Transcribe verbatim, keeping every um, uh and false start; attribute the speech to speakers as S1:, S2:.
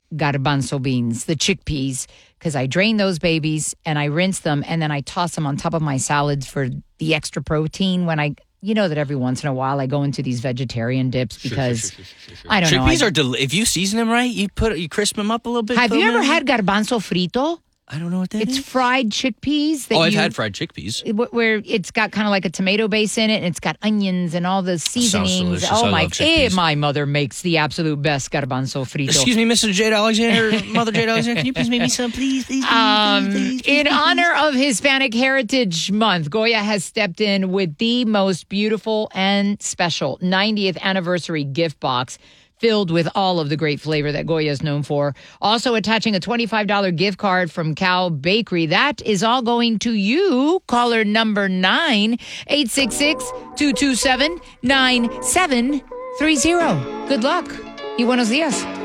S1: garbanzo beans, the chickpeas, because I drain those babies and I rinse them and then I toss them on top of my salads for the extra protein when I... You know that every once in a while I go into these vegetarian dips because
S2: sure, sure, sure, sure, sure.
S1: I don't know.
S2: Chickpeas
S1: I,
S2: are del- if you season them right, you put you crisp them up a little bit.
S1: Have you ever
S2: them
S1: had garbanzo frito?
S2: I don't know what that
S1: it's
S2: is. It's
S1: fried chickpeas. That
S2: oh, I've
S1: you,
S2: had fried chickpeas.
S1: Where it's got kind of like a tomato base in it, and it's got onions and all the seasonings.
S2: delicious.
S1: Oh
S2: I
S1: my!
S2: love chickpeas.
S1: Eh, my mother makes the absolute best garbanzo frito.
S2: Excuse me, Missus Jade Alexander, Mother Jade Alexander, can you please make me some, please, please, please,
S1: Um,
S2: please, please, please,
S1: in
S2: please,
S1: honor of Hispanic Heritage Month, Goya has stepped in with the most beautiful and special ninetieth anniversary gift box filled with all of the great flavor that Goya is known for. Also attaching a twenty-five dollars gift card from Cow Bakery. That is all going to you, caller number nine, eight six six, two two seven, nine seven three zero. Good luck. Y buenos días.